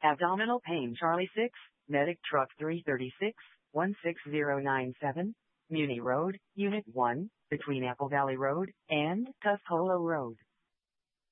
Abdominal pain Charlie 6, Medic Truck 336, 16097, Muni Road, Unit 1, between Apple Valley Road and Tuscola Road.